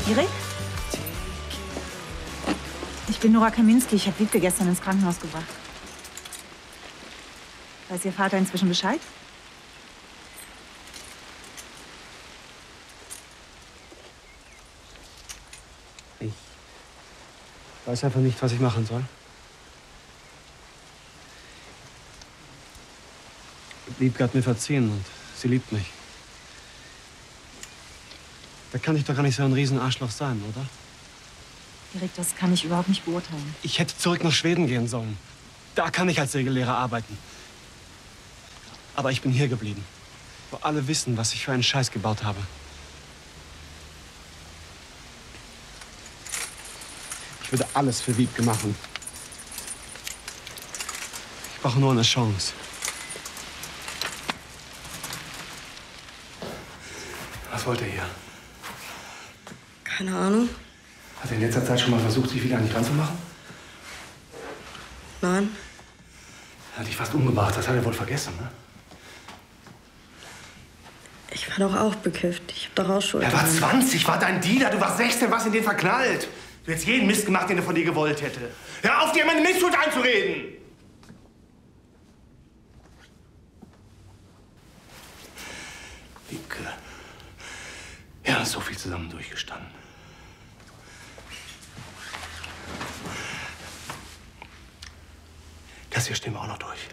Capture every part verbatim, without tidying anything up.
Erik? Ich bin Nora Kaminski. Ich habe Wiebke gestern ins Krankenhaus gebracht. Weiß Ihr Vater inzwischen Bescheid? Ich weiß einfach nicht, was ich machen soll. Wiebke hat mir verziehen und sie liebt mich. Da kann ich doch gar nicht so ein Riesenarschloch sein, oder? Erik, das kann ich überhaupt nicht beurteilen. Ich hätte zurück nach Schweden gehen sollen. Da kann ich als Segellehrer arbeiten. Aber ich bin hier geblieben, wo alle wissen, was ich für einen Scheiß gebaut habe. Ich würde alles für Wiebke machen. Ich brauche nur eine Chance. Was wollt ihr hier? Keine Ahnung. Hat er in letzter Zeit schon mal versucht, sich wieder an dich ranzumachen? Nein. Er hat dich fast umgebracht. Das hat er wohl vergessen, ne? Ich war doch auch bekifft. Ich hab doch auch Schuld. Er war zwanzig, war dein Dealer. Du warst sechzehn, warst in den verknallt. Du hättest jeden Mist gemacht, den er von dir gewollt hätte. Hör auf, dir meine Missschuld einzureden! Wiebke. Wir haben so viel zusammen durchgestanden. Das hier stehen wir auch noch durch.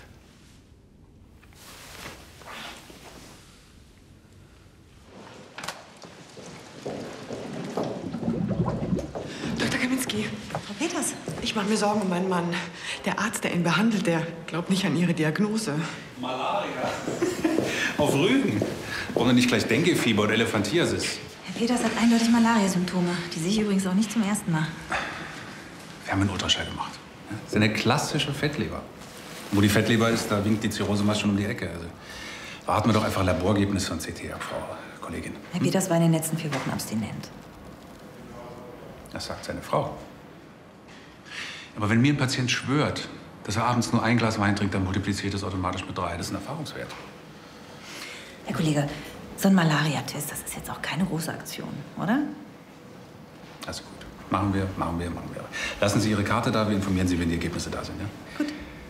Doktor Kaminski. Frau Peters. Ich mache mir Sorgen um meinen Mann. Der Arzt, der ihn behandelt, der glaubt nicht an Ihre Diagnose. Malaria. Auf Rügen. Brauchen wir nicht gleich Denguefieber oder Elephantiasis? Herr Peters hat eindeutig Malaria-Symptome. Die sehe ich übrigens auch nicht zum ersten Mal. Wir haben einen Ultraschall gemacht. Das ist eine klassische Fettleber. Wo die Fettleber ist, da winkt die Zirrhose meist schon um die Ecke. Also warten wir doch einfach Laborergebnis von C T ab, Frau Kollegin. Herr Peters war in den letzten vier Wochen abstinent. Das sagt seine Frau. Aber wenn mir ein Patient schwört, dass er abends nur ein Glas Wein trinkt, dann multipliziert das automatisch mit drei. Das ist ein Erfahrungswert. Herr Kollege, so ein Malaria-Test, das ist jetzt auch keine große Aktion, oder? Also gut. Machen wir, machen wir, machen wir. Lassen Sie Ihre Karte da, wir informieren Sie, wenn die Ergebnisse da sind, ja? Gut.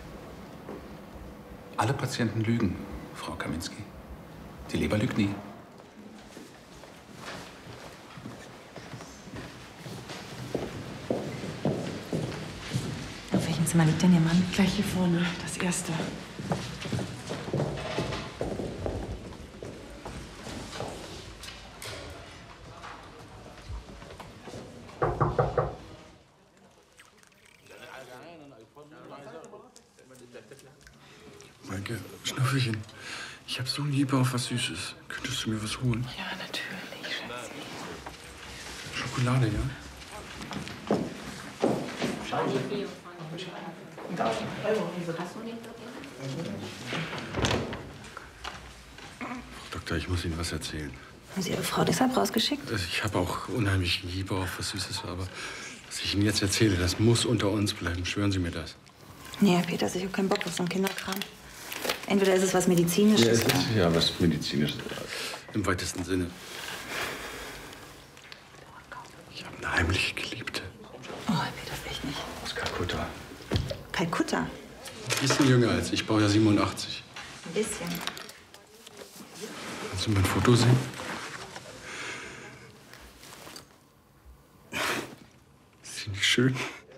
Alle Patienten lügen, Frau Kaminski. Die Leber lügt nie. Auf welchem Zimmer liegt denn Ihr Mann? Gleich hier vorne, das erste. Maike, Schnüffelchen, ich hab so ein Liebe auf was Süßes. Könntest du mir was holen? Ja, natürlich, Schatzi. Schokolade, ja? Frau Doktor, ich muss Ihnen was erzählen. Haben Sie Ihre Frau deshalb rausgeschickt? Also ich habe auch unheimlich Liebe auf was Süßes, aber was ich Ihnen jetzt erzähle, das muss unter uns bleiben. Schwören Sie mir das. Nee, Herr Peters, ich habe keinen Bock auf so einen Kinderkram. Entweder ist es was Medizinisches. Ja, es ist ja was Medizinisches. Im weitesten Sinne. Ich habe eine heimliche Geliebte. Oh, Herr Peters, echt nicht. Aus Kalkutta. Kalkutta? Die ist ein jünger als ich. Ich brauche ja siebenundachtzig. Ein bisschen. Kannst du mein Foto sehen? Ist sie nicht schön?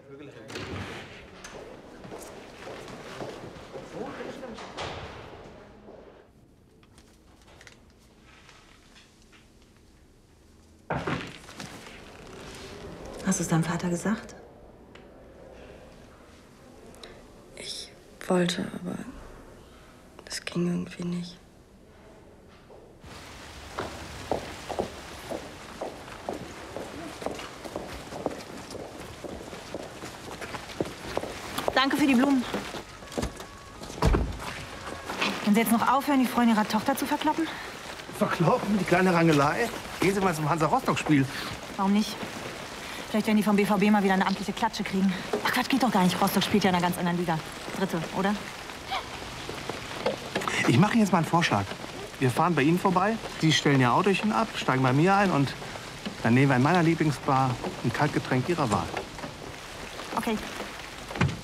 Hast du es deinem Vater gesagt? Ich wollte, aber das ging irgendwie nicht. Danke für die Blumen. Können Sie jetzt noch aufhören, die Freundin Ihrer Tochter zu verkloppen? Verkloppen? Die kleine Rangelei? Gehen Sie mal zum Hansa-Rostock-Spiel. Warum nicht? Vielleicht werden die vom B V B mal wieder eine amtliche Klatsche kriegen. Ach Quatsch, geht doch gar nicht. Rostock spielt ja in einer ganz anderen Liga. Dritte, oder? Ich mache Ihnen jetzt mal einen Vorschlag. Wir fahren bei Ihnen vorbei, Sie stellen Ihr Autochen ab, steigen bei mir ein und Dann nehmen wir in meiner Lieblingsbar ein Kaltgetränk Ihrer Wahl. Okay.